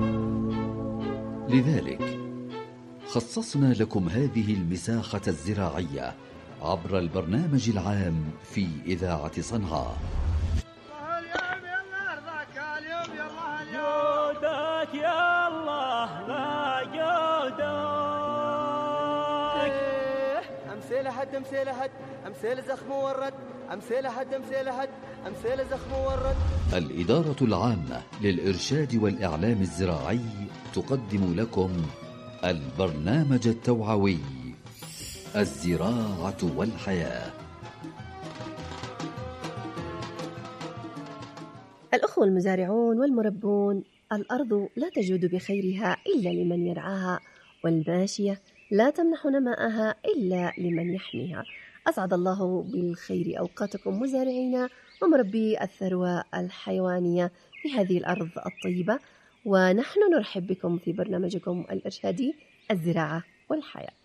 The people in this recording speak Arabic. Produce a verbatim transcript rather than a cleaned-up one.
لذلك خصصنا لكم هذه المساحة الزراعية عبر البرنامج العام في إذاعة صنعاء. جودك يا الله لا جودك. أمثال هد أمثال هد أمثال زخم ورد أمثال هد أمثال هد أمثال زخم ورد. الإدارة العامة للإرشاد والإعلام الزراعي تقدم لكم البرنامج التوعوي الزراعة والحياة. الأخوة المزارعون والمربون، الأرض لا تجود بخيرها إلا لمن يرعاها، والماشية لا تمنح نماءها إلا لمن يحميها. أسعد الله بالخير أوقاتكم مزارعين ومربي الثروة الحيوانية في هذه الأرض الطيبة، ونحن نرحب بكم في برنامجكم الإرشادي الزراعة والحياة.